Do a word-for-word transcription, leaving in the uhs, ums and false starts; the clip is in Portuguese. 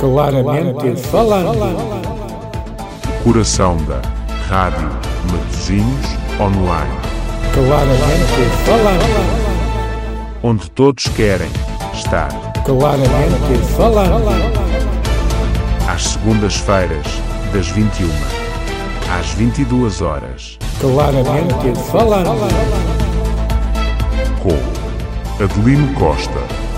Claramente falando. Coração da Rádio Matosinhos Online. Claramente falando. Onde todos querem estar. Claramente falando. Às segundas-feiras, das vinte e uma às vinte e duas horas. Claramente falando. Com Adelino Costa.